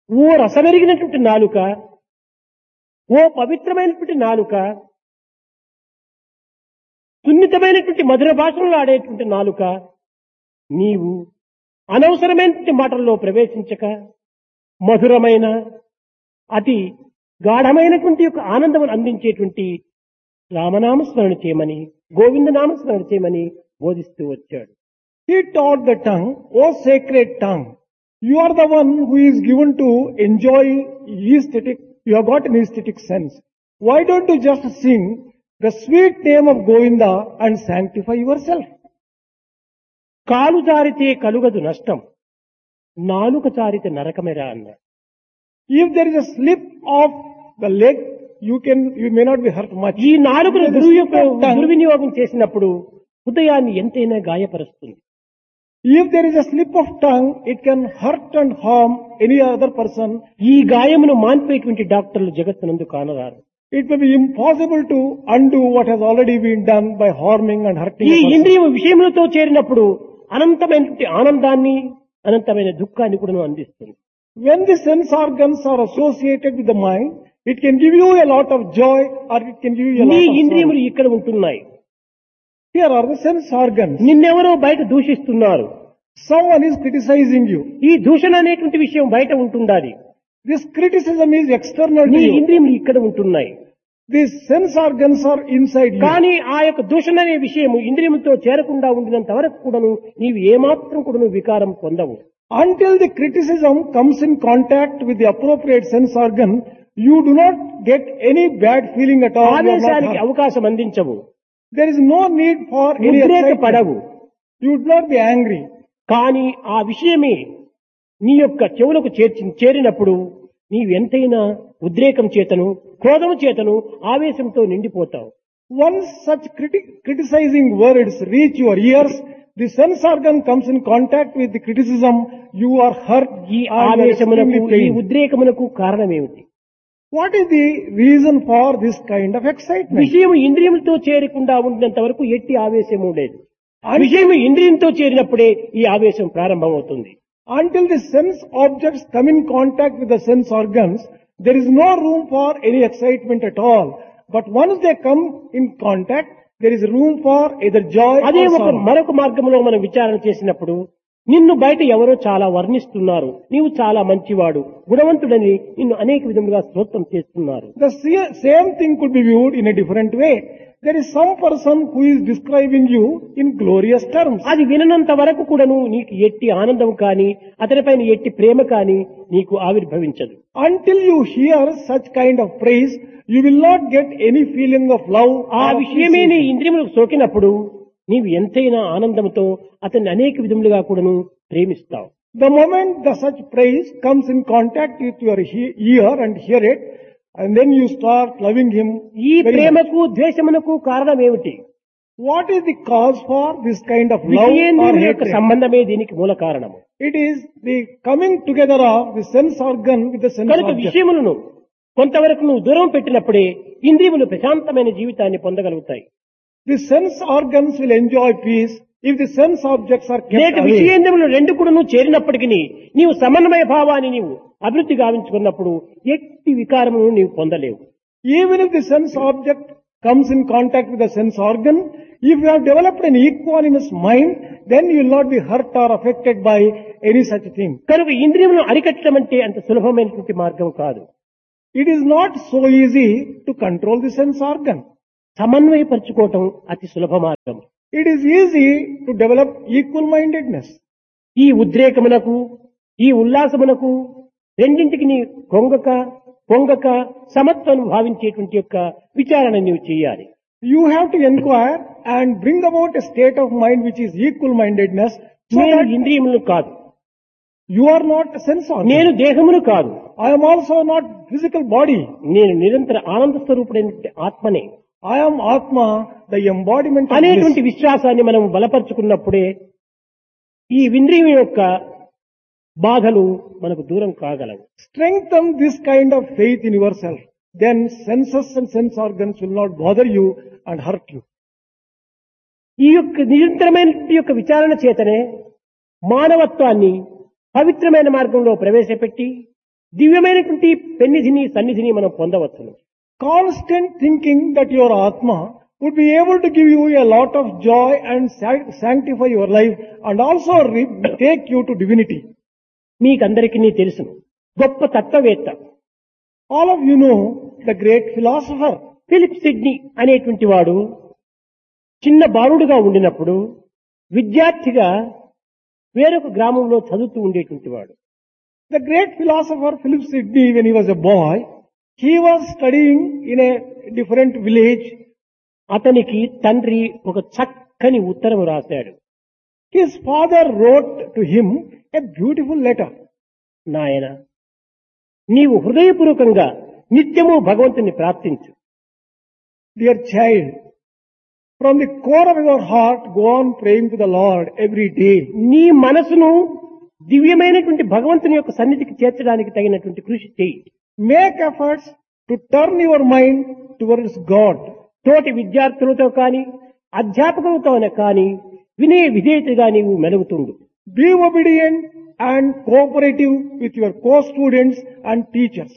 ఓ రసమెరిగినటువంటి నాలుక, ఓ పవిత్రమైనటువంటి నాలుక, సున్నితమైనటువంటి మధుర భాషలో ఆడేటువంటి నాలుక, నీవు అనవసరమైనటువంటి మాటల్లో ప్రవేశించక మధురమైన అతి గాఢమైనటువంటి యొక్క ఆనందం అందించేటువంటి రామనామస్మరణ చేయమని, గోవింద నామస్మరణ చేయమని బోధిస్తూ వచ్చాడు. He taught the tongue, O sacred tongue, you are the one who is given to enjoy aesthetic, you have got an aesthetic sense. Why don't you just sing the sweet name of Govinda and sanctify yourself? కాలు జారితే కలుగదు నష్టం, నాలుక జారితే నరకమేరా అన్నాడు. If there is a slip of the leg, you may not be hurt much. ఈ నాలుకను దుర్వినియోగం చేసినప్పుడు హృదయాన్ని ఎంతైనా గాయపరుస్తుంది. If there is a slip of tongue, it can hurt and harm any other person. ఈ గాయమును మాన్పేటువంటి డాక్టర్లు జగత్తునందు కానరారు. It may be impossible to undo what has already been done by harming and hurting ఈ a person. ఇంద్రియ విషయములతో చేరినప్పుడు అనంతమైనటువంటి ఆనందాన్ని, అనంతమైన దుఃఖాన్ని కూడా అందిస్తుంది. When the sense organs are associated with the mind, it can give you a lot of joy or it can give you a lot నీ of ఇంద్రియములు sorrow. ఇక్కడ ఉంటున్నాయి. Here are the sense organs. నిన్నెవరో బయట దూషిస్తున్నారు. Someone is criticizing you. ఈ దూషణ అనేటువంటి విషయం బయట ఉంటుండాలి. This criticism is external to నీ you. ఇంద్రియములు ఇక్కడ ఉంటున్నాయి. These sense organs are inside you. కానీ ఆ యొక్క దూషణ అనే విషయము ఇంద్రియములతో చేరకుండా ఉండినంత వరకు కూడాను నీవు ఏమాత్రం కూడాను వికారం పొందవు. Until the criticism comes in contact with the appropriate sense organ, you do not get any bad feeling at all. You are not ఆవేశానికి hurt. అవకాశం అందించవు, There is no need for any ఉద్రేకపడవు. excitement. You would not be angry. కానీ ఆ విషయమే నీ యొక్క చెవులకు చేరినప్పుడు నీవు ఎంతైనా ఉద్రేకం చేతను, క్రోధము చేతను, ఆవేశంతో నిండిపోతావు. Once such criticizing words reach your ears, the sense organ comes in contact with the criticism, you are hurt. ఈ and you are ఆవేశమునకు, extremely ఈ pained. ఉద్రేకమునకు కారణమేమిటి? What is the reason for this kind of excitement? విషయము ఇంద్రియములతో చేరకుండా ఉండినంత వరకు ఎట్టి ఆవేశము లేదు. విషయము ఇంద్రియంతో చేరినప్పుడే ఈ ఆవేశం ప్రారంభమవుతుంది. Until the sense objects come in contact with the sense organs, there is no room for any excitement at all. But once they come in contact, there is room for either joy అదే or ఒక sorrow. మరొక మార్గంలో మనం విచారణ చేసినప్పుడు నిన్ను బయట ఎవరో చాలా వర్ణిస్తున్నారు, నీవు చాలా మంచివాడు, గుణవంతుడని నిన్ను అనేక విధములుగా స్తోత్రం చేస్తున్నారు. The same thing could be viewed in a different way. There is some person who is describing you in glorious terms. అది విననంత వరకు కూడాను నీకు ఎట్టి ఆనందం కానీ, అతనిపైన ఎట్టి ప్రేమ కానీ నీకు ఆవిర్భవించదు. Until you hear such kind of praise, you will not get any feeling of love. ఆ or విషయమే నీ appreciation. ఇంద్రియములకు సోకినప్పుడు నీవు ఎంతైనా ఆనందంతో అతన్ని అనేక విధములుగా కూడాను ప్రేమిస్తావు. The moment the such praise comes in contact with your ear and hear it, and then you start loving him. ఈ very much. ప్రేమకు, ద్వేషమునకు కారణం ఏమిటి? What is the cause for this kind of love or విషయేంద్రియముల యొక్క hatred? సంబంధమే దీనికి మూల కారణము. It is the coming together of the sense organ with the sense కనుక object. విషయములను కొంతవరకు నువ్వు దూరం పెట్టినప్పుడే ఇంద్రియములు ప్రశాంతమైన జీవితాన్ని పొందగలుగుతాయి. The sense organs will enjoy peace if the sense objects are లేక kept away. విషయేంద్రియములు రెండు కూడా నువ్వు చేరినప్పటికీ నీవు సమన్వయ భావాన్ని నీవు అభివృద్ధి గావించుకున్నప్పుడు ఎట్టి వికారమును నీవు పొందలేవు. Even if the sense object comes in contact with the sense organ, if you have developed an equanimous mind, then you will not be hurt or affected by any such thing. కనుక ఇంద్రియములను అరికట్టడం అంటే అంత సులభమైనటువంటి మార్గం కాదు. It is not so easy to control the sense organ. సమన్వయపరచుకోవటం అతి సులభ మార్గం. It is easy to develop equal-mindedness. ఈ ఉద్రేకమునకు, ఈ ఉల్లాసమునకు రెండింటికి నీ పొంగక సమత్వం భావించేటువంటి యొక్క విచారణ నీవు చేయాలి. You have to inquire and bring about a state of mind which is equal-mindedness, so నేను that ఇంద్రియములు కాదు, you are not a sense organ. నేను దేహమును కాదు, I am also not physical body. నేను నిరంతర ఆనంద స్వరూపుడైనటువంటి ఆత్మనే I am Atma, the embodiment of అనేటువంటి bliss. విశ్వాసాన్ని మనం బలపరుచుకున్నప్పుడే ఈ ఇంద్రియం యొక్క బాధలు మనకు దూరం కాగలవు. Strengthen this kind of faith in yourself. Then senses and sense organs will not bother you and hurt you. ఈ యొక్క నిరంతరమైన యొక్క విచారణ చేతనే మానవత్వాన్ని పవిత్రమైన మార్గంలో ప్రవేశపెట్టి దివ్యమైనటువంటి పెన్నిధిని సన్నిధిని మనం పొందవచ్చును. Constant thinking that your Atma would be able to give you a lot of joy and sanctify your life and also take you to divinity. మీకందరికీ తెలుసును, గొప్ప తత్వవేత్త All of you know the great philosopher Philip Sydney అనేటువంటి వాడు చిన్న బాలుడుగా ఉండినప్పుడు విద్యార్థిగా వేరొక గ్రామంలో చదువుతూ ఉండేటువంటి వాడు. The great philosopher Philip Sidney, when he was a boy, he was studying in a different village. అతనికి తండ్రి ఒక చక్కని ఉత్తరం రాశాడు. His father wrote to him a beautiful letter. నాయన, నీవు హృదయపూర్వకంగా నిత్యము భగవంతుని ప్రార్థించు. Dear child, from the core of your heart, go on praying to the Lord every day. నీ మనసును దివ్యమైనటువంటి భగవంతుని యొక్క సన్నిధికి చేర్చడానికి తగినటువంటి కృషి చేయి. Make efforts to turn your mind towards God. తోటి విద్యార్థులతో కానీ అధ్యాపకులతో కానీ వినయ విధేయతగా నీవు మెలుగుతుండు. Be obedient and cooperative with your co-students and teachers.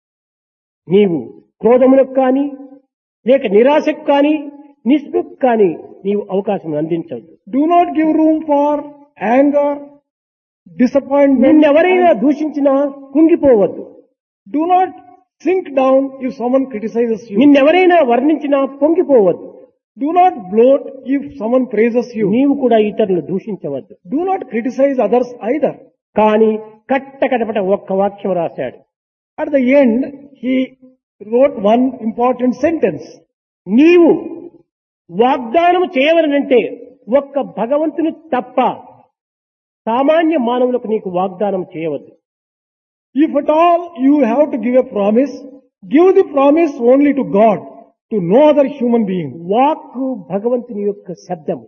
నీవు క్రోధములకు కానీ లేక నిరాశకు కానీ నిస్పృహకు కానీ నీవు అవకాశం అందించవద్దు. Do not give room for anger, disappointment. నిన్నెవరైనా దూషించినా కుంగిపోవద్దు. Do not sink down if someone criticizes you. నిన్నెవరైనా వర్ణించినా పొంగిపోవద్దు. Do not bloat if someone praises you. నీవు కూడా ఇతరులు దూషించవద్దు. Do not criticize others either. కానీ కట్టకడపట ఒక్క వాక్యం రాశాడు. At the end, he wrote one important sentence. నీవు వాగ్దానం చేయవలనంటే ఒక్క భగవంతుని తప్ప సామాన్య మానవులకు నీకు వాగ్దానం చేయవద్దు. If at all you have to give a promise, give the promise only to God, to no other human being. వాక్కు భగవంతుని యొక్క శబ్దము.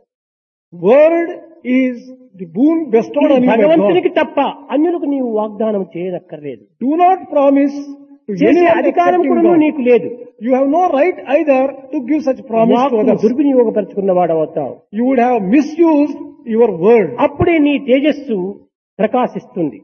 Word is the boon bestowed on you by భగవంతునికి God. తప్ప అన్యులకు నీవు వాగ్దానం చేయనక్కర్లేదు. Do not promise to చేసే anyone అధికారం except కూడా God. నీకు లేదు. You have no right either to give such promise to వాక్కును others. దుర్వినియోగపరుచుకున్న వాడవుతావు. You would have misused your word. అప్పుడే నీ తేజస్సు ప్రకాశిస్తుంది.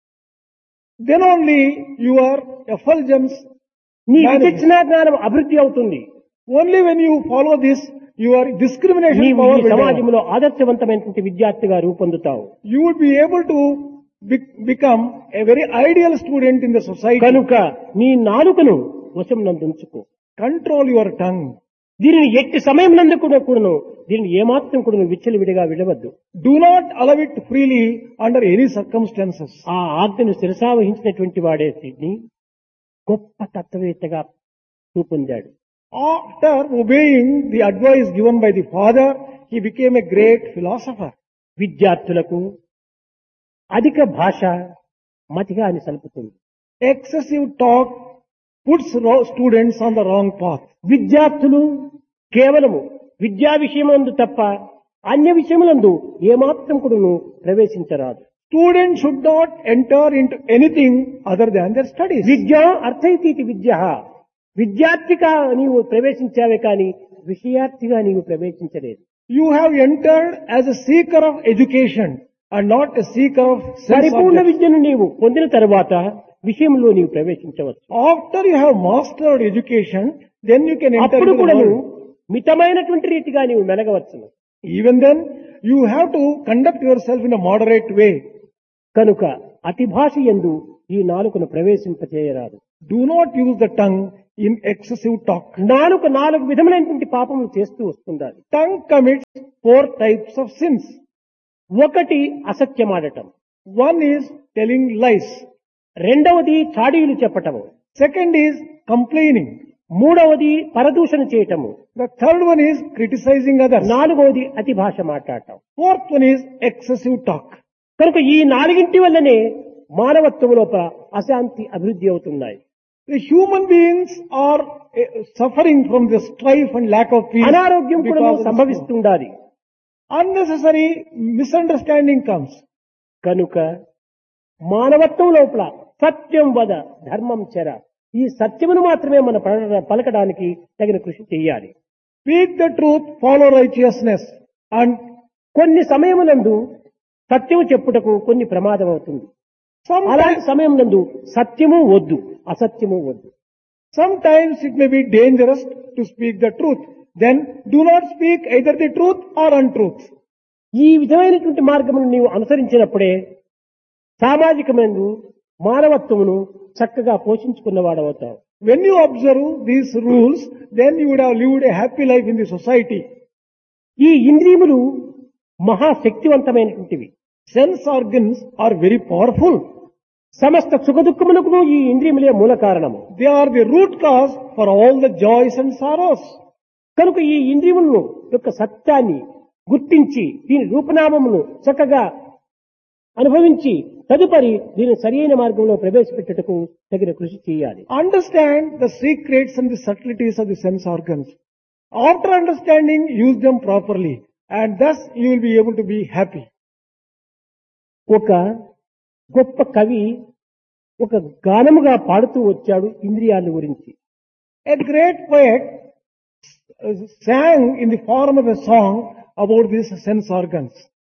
Then only your effulgence. నీ విచక్షణ జ్ఞానం అభివృద్ధి అవుతుంది. Only when you follow this, your discrimination నీవు power ఈ will develop. సమాజంలో ఆదర్శవంతమైనటువంటి విద్యార్థిగా రూపొందుతావు. You would be able to become a very ideal student in the society. కనుక నీ నాలుకను వశం నందుంచుకో. Control your tongue. దీనిని ఎట్టి సమయం నందు కూడాను దీనిని ఏమాత్రం కూడా విచ్చలవిడిగా విడవద్దు. Do not allow it freely under any circumstances. ఆ ఆజ్ఞను శిరసావహించినటువంటి వాడే సిడ్నీ గొప్ప తత్వవేత్తగా రూపొందాడు. After obeying the advice given by the father, he became a great philosopher. విద్యార్థులకు అధిక భాష మతిగా అని సలుపుతుంది. Excessive talk puts students on the wrong path. విద్యార్థులు కేవలము విద్యా విషయమందు తప్ప అన్య విషయములందు ఏమాత్రం కూడాను ప్రవేశించరాదు. Students should not enter into anything other than their studies. విద్య అర్థైతీతి విద్య. విద్యార్థిగా నీవు ప్రవేశించావే కానీ విషయార్థిగా నీవు ప్రవేశించలేదు. You have entered as a seeker of education and not a seeker of sense పరిపూర్ణ objects. విద్యను నీవు పొందిన తరువాత విషయంలో నీవు ప్రవేశించవచ్చు. After you have mastered education, then you can enter అప్పుడు into the కూడా world. మితమైనటువంటి రీతిగా నీవు మెలగవచ్చును. Even then, you have to conduct yourself in a moderate way. కనుక అతి భాష యందు ఈ నాలుకను ప్రవేశింపచేయరాదు. Do not use the tongue in excessive talk. నాలుక 4 విధములైనటువంటి పాపములు చేస్తూ వస్తుండాలి. Tongue commits 4 types of sins. ఒకటి అసత్యమాడటం, One is telling lies. రెండవది చాడీలు చెప్పటము, Second is complaining. మూడవది పరదూషణ చేయటము, The third one is criticizing others. నాలుగవది అతి భాష మాట్లాడటం. Fourth one is excessive talk. కనుక ఈ 4 వల్లనే మానవత్వం లోపల అశాంతి అభివృద్ధి అవుతున్నాయి. The human beings are suffering from the strife and lack of peace. అనారోగ్యం కూడా because of this. సంభవిస్తుండాలి. Unnecessary misunderstanding comes. కనుక మానవత్వం లోపల సత్యం వద ధర్మం చెర, ఈ సత్యమును మాత్రమే మన పలకడానికి తగిన కృషి చేయాలి. Speak the truth, follow righteousness, and కొన్ని సమయములందు సత్యము చెప్పుటకు కొన్ని ప్రమాదం అవుతుంది. అలాంటి సమయం నందు సత్యము వద్దు, అసత్యము వద్దు. Sometimes it may be dangerous to speak the truth. Then do not speak either the truth or untruth. ఈ విధమైనటువంటి మార్గమును నీవు అనుసరించినప్పుడే సామాజికమైన మానవత్వమును చక్కగా పోషించుకున్నవాడవుతావు. When you observe these rules, then you would have lived a happy life in the society. ఈ ఇంద్రియములు మహాశక్తివంతమైనటువంటివి. Sense organs are very powerful. సమస్త సుఖదుఖములకు ఈ ఇంద్రియములే మూల కారణము. They are the root cause for all the joys and sorrows. కనుక ఈ ఇంద్రియములను యొక్క సత్యాన్ని గుర్తించి దీని రూపనామమును చక్కగా అనుభవించి తదుపరి దీని సరియైన మార్గంలో ప్రవేశపెట్టుటకు తగిన కృషి చేయాలి. Understand the secrets and the subtleties of the sense organs. After understanding, use them properly, and thus you will be able to be happy. ఒక గొప్ప కవి ఒక గానముగా పాడుతూ వచ్చాడు ఇంద్రియాల గురించి. A great poet sang in the form of a song about these sense organs.